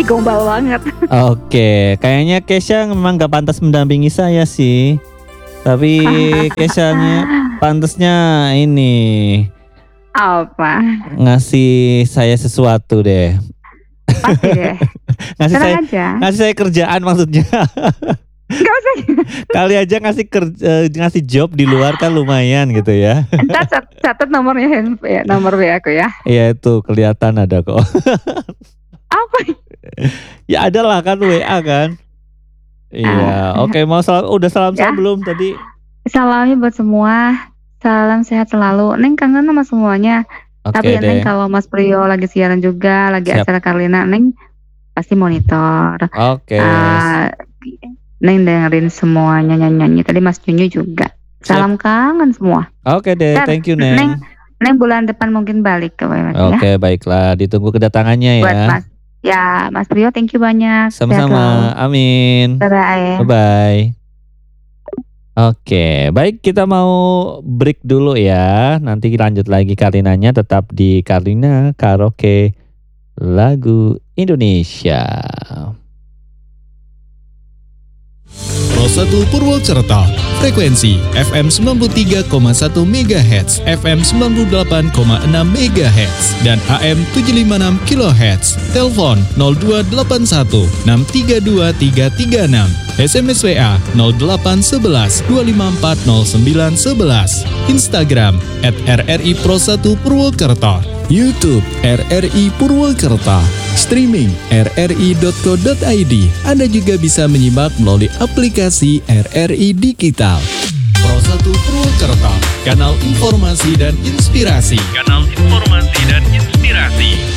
gombal banget. Oke, kayaknya Kesha memang gak pantas mendampingi saya sih. Tapi Keshanya pantasnya ini Apa? ngasih saya sesuatu deh. Pasti deh. Tenang aja. Ngasih saya kerjaan maksudnya. Gak usah. Kali aja ngasih job di luar kan lumayan gitu ya. Entar catat nomornya ya, nomor WA aku ya. Iya itu kelihatan ada kok. Apa? Ya ada lah kan WA kan. Iya, oke mau udah salam Ya. belum tadi? Salamnya buat semua. Salam sehat selalu. Neng kangen sama semuanya. Oke Tapi ya deh. Neng kalau Mas Priyo lagi siaran juga, lagi Siap. acara Karlina, Neng pasti monitor. Oke. Neng dengerin semuanya nyanyi. Tadi Mas Junyu juga. Salam kangen semua. Oke deh, thank you Neng. Neng bulan depan mungkin balik ke Mas ya. Oke, baiklah, ditunggu kedatangannya ya. Buat Mas. Ya, Mas Priyo thank you banyak. Sama-sama, amin. Bye-bye. Bye-bye. Oke, baik kita mau break dulu ya. Nanti lanjut lagi Karlinanya tetap di Karlina Karaoke Lagu Indonesia. Pro 1 Purwokerto, frekuensi FM 93,1 MHz, FM 98,6 MHz, dan AM 756 kHz. Telepon 0281 632 336. SMS WA 0811 254 0911. Instagram @RRI Pro 1 Purwokerto. YouTube RRI Purwokerto. Streaming rri.co.id. Anda juga bisa menyimak melalui aplikasi RRI Digital. Pro 1 Purwokerto, kanal informasi dan inspirasi.